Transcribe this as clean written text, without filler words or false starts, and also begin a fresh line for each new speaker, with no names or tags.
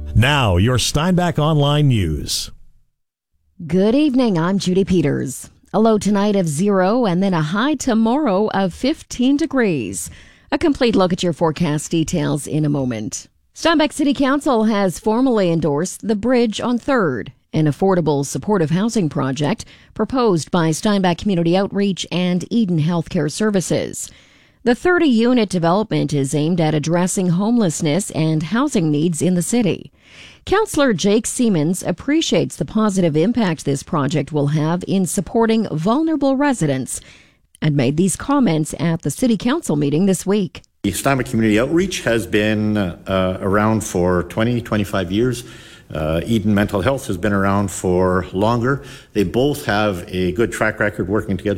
Now, your Steinbach Online News.
Good evening, I'm Judy Peters. A low tonight of 0 and then a high tomorrow of 15 degrees. A complete look at your forecast details in a moment. Steinbach City Council has formally endorsed the Bridge on 3rd, an affordable supportive housing project proposed by Steinbach Community Outreach and Eden Healthcare Services. The 30-unit development is aimed at addressing homelessness and housing needs in the city. Councillor Jake Siemens appreciates the positive impact this project will have in supporting vulnerable residents and made these comments at the City Council meeting this week.
The Steinbach Community Outreach has been around for 25 years. Eden Mental Health has been around for longer. They both have a good track record working together